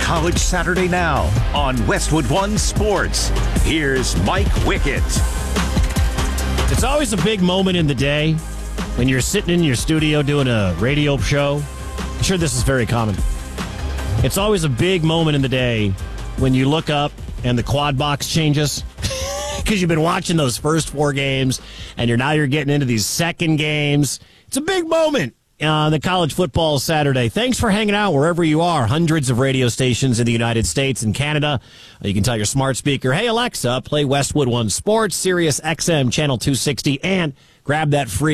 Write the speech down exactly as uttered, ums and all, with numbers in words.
College Saturday Now on Westwood One Sports. Here's Mike Wickett. It's always a big moment in the day when you're sitting in your studio doing a radio show. I'm sure this is very common. It's always a big moment in the day when you look up and the quad box changes because you've been watching those first four games and you're now you're getting into these second games. It's a big moment. Uh, the college football Saturday. Thanks for hanging out wherever you are. Hundreds of radio stations in the United States and Canada. You can tell your smart speaker, hey, Alexa, play Westwood One Sports, Sirius X M Channel two sixty, and grab that free